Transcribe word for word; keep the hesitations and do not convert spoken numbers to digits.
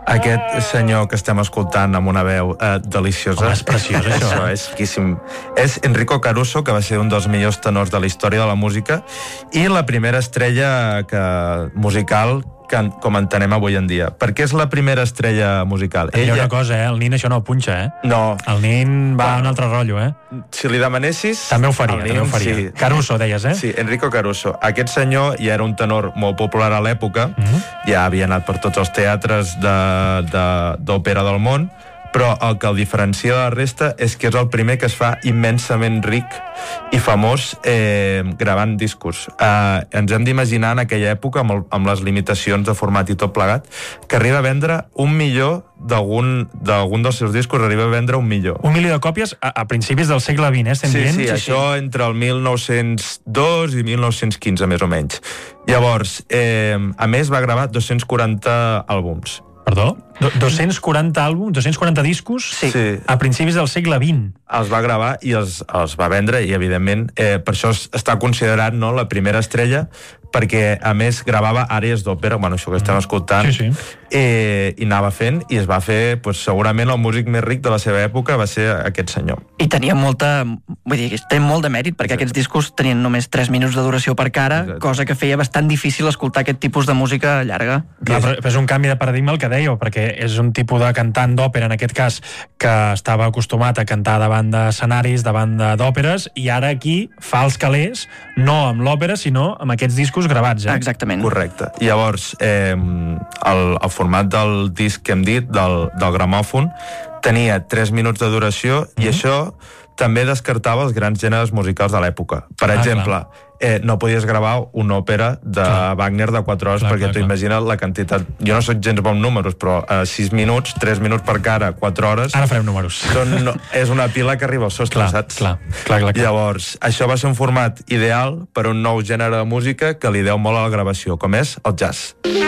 Aquest senyor que estem escoltant amb una veu eh, deliciosa... Home, és preciós, això. Això és riquíssim. És Enrico Caruso, que va ser un dels millors tenors de la història de la música i la primera estrella que, musical que, com entenem avui en dia. Per què és la primera estrella musical? Hi ha una cosa, eh? El nin això no ho punxa, eh? No. El nin va a un altre rotllo, eh? Si li demanessis... També ho faria, nin, també ho faria. Sí. Caruso, deies, eh? Sí, Enrico Caruso. Aquest senyor ja era un tenor molt popular a l'època, Mm-hmm. ja havia anat per tots els teatres d'òpera de, del món, però el que el diferencia de la resta és que és el primer que es fa immensament ric i famós eh, gravant discos. Eh, ens hem d'imaginar en aquella època, amb, el, amb les limitacions de format i tot plegat, que arriba a vendre un milió d'algun d'algun dels seus discos, arriba a vendre un milió. Un milió de còpies a, a principis del segle vint, eh? Estem Sí, dient? sí, això entre el mil nou-cents dos i mil nou-cents quinze, més o menys. Llavors, eh, a més, va gravar dos-cents quaranta àlbums. Perdó? Do- dos-cents quaranta àlbums, dos-cents quaranta discos Sí. Sí. a principis del segle vint. Els va gravar i els, els va vendre i, evidentment, eh, per això es- està considerat, no, la primera estrella, perquè, a més, gravava àrees d'òpera, bueno, això que estem escoltant, Sí, sí. eh, i anava fent, i es va fer, pues, segurament, el músic més ric de la seva època va ser aquest senyor. I tenia molta... Vull dir, que té molt de mèrit, perquè aquests discos tenien només tres minuts de duració per cara, Exacte. cosa que feia bastant difícil escoltar aquest tipus de música llarga. Clar, però, però és un canvi de paradigma el que dèieu, perquè és un tipus de cantant d'òpera, en aquest cas, que estava acostumat a cantar davant d'escenaris, davant d'òperes, i ara aquí fa els calés, no amb l'òpera, sinó amb aquests discos gravats, eh? Exactament. Correcte. Llavors, eh, el, el format del disc que hem dit, del, del gramòfon, tenia tres minuts de duració i Mhm. això també descartava els grans gèneres musicals de l'època. Per Ah, exemple, eh, no podies gravar una òpera de Clar. Wagner de quatre hores, Clar, perquè clar, tu clar. imagina't la quantitat... Jo no soc gens bon amb números, però eh, sis minuts, tres minuts per cara, quatre hores... Ara farem números. Són, no, és una pila que arriba al sostre, Clar, saps? clar, clar, clar, clar. Llavors, això va ser un format ideal per a un nou gènere de música que li deu molt a la gravació, com és el jazz.